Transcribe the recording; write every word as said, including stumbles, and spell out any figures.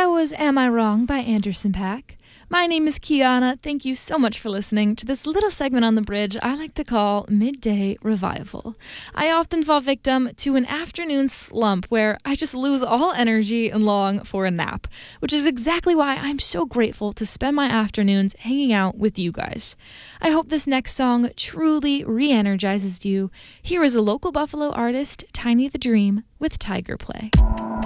That was Am I Wrong by Anderson .Paak. My name is Kiana. Thank you so much for listening to this little segment on the bridge I like to call Midday Revival. I often fall victim to an afternoon slump where I just lose all energy and long for a nap, which is exactly why I'm so grateful to spend my afternoons hanging out with you guys. I hope this next song truly re-energizes you. Here is a local Buffalo artist, Tiny the Dream, with Tiger Play.